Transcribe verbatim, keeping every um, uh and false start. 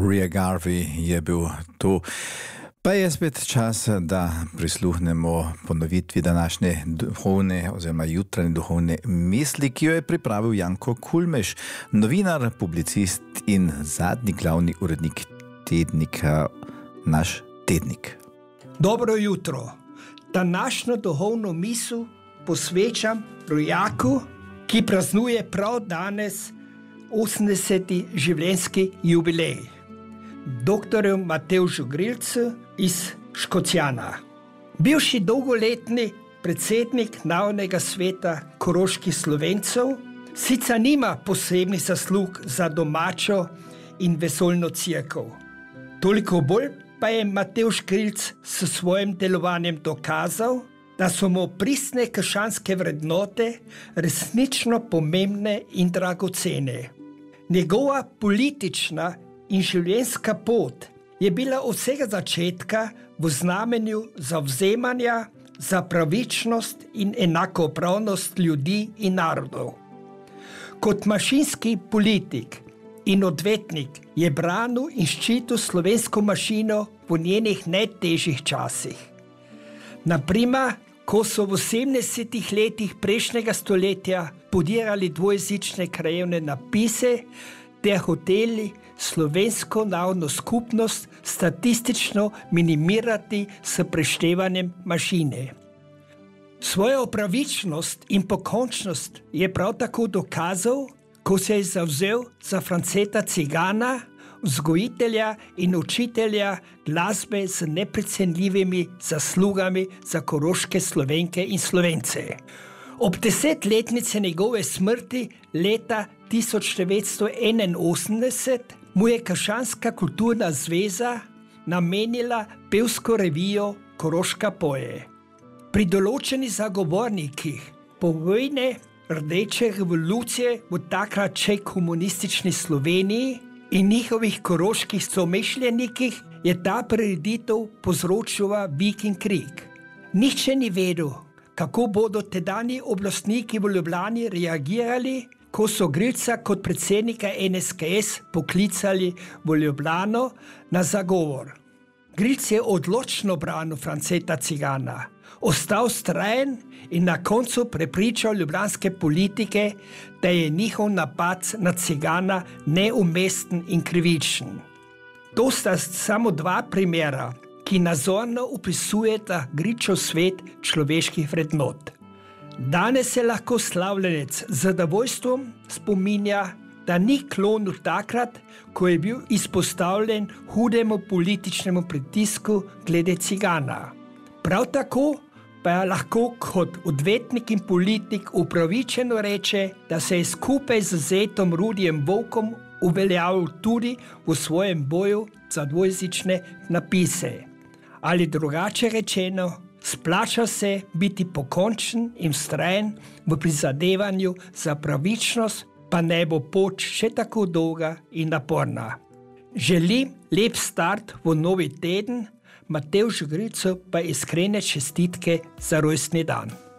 Ria Garvey je bil tu. Pa je spet čas, da prisluhnemo ponovitvi današnje duhovne oziroma jutranje duhovne misli, ki jo je pripravil Janko Kulmeš, novinar, publicist in zadnji glavni urednik tednika Naš tednik. Dobro jutro. Današnjo duhovno misel posvečam rojaku, ki praznuje prav danes osemdeseti življenjski jubilej. Doktorju Matevžu Grilcu iz Škocjana. Bivši dolgoletni predsednik Narodnega sveta koroških Slovencev sicer nima posebnih zaslug za domačo in vesoljno cerkev. Toliko bolj pa je Matevž Grilc s svojim delovanjem dokazal, da so mu pristne krščanske vrednote resnično pomembne in dragocene. Njegova politična in življenjska pot je bila od vsega začetka v znamenju zavzemanja za pravičnost in enakopravnost ljudi in narodov. Kot manjšinski politik in odvetnik je branil in ščitil slovensko manjšino v njenih najtežjih časih. Naprimer, ko so v sedemdesetih letih prejšnjega stoletja podirali dvojezične krajevne napise ter hoteli slovensko narodno skupnost statistično minimirati s preštevanjem manjšine. Svojo pravičnost in pokončnost je prav tako dokazal, ko se je zavzel za Franceta Cigana, vzgojitelja in učitelja glasbe z neprecenljivimi zaslugami za koroške Slovenke in Slovence. Ob desetletnici njegove smrti leta tisoč devetsto enainosemdeset mu je Krščanska kulturna zveza namenila pevsko revijo Koroška poje. Pri določenih zagovornikih povojne rdeče revolucije v takrat še komunistični Sloveniji in njihovih koroških somišljenikih je ta prireditev povzročila vik in krik. Nihče ni vedel, kako bodo tedanji oblastniki v Ljubljani reagirali, ko so Grilca kot predsednika N S K S poklicali v Ljubljano na zagovor. Grilc je odločno branil Franceta Cigana, ostal vztrajen in na koncu prepričal ljubljanske politike, da je njihov napad na Cigana neumesten in krivičen. To sta samo dva primera, ki nazorno opisujeta Grilčev svet človeških vrednot. Danes se lahko slavljenec z zadovoljstvom spominja, da ni klonil takrat, ko je bil izpostavljen hudemu političnemu pritisku glede Cigana. Prav tako pa je lahko kot odvetnik in politik upravičeno reče, da se je skupaj z zetom Rudijem Volkom uveljavil tudi v svojem boju za dvojezične napise. Ali drugače rečeno, splača se biti pokončen in vztrajen v prizadevanju za pravičnost, pa ne bo pot še tako dolga in naporna. Želim lep start v novi teden, Matevžu Grilcu pa iskrene čestitke za rojstni dan.